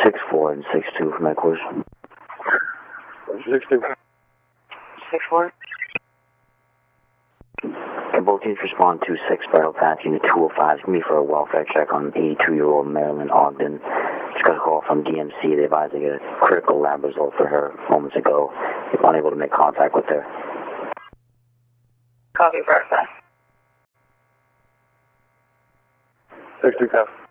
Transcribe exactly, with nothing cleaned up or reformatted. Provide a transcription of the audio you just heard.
six four and six two from headquarters. six two. six four. And both teams respond to six Spiral Path Unit two oh five. It's me for a welfare check on eighty-two-year-old Marilyn Ogden. Just got a call from D M C. They advised they get a critical lab result for her moments ago. They were unable to make contact with her. Copy, Verify. six two, copy.